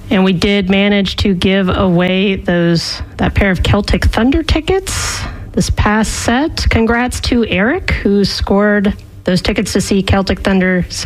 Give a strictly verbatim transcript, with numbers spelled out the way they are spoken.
And we did manage to give away those that pair of Celtic Thunder tickets this past set. Congrats to Eric, who scored those tickets to see Celtic Thunder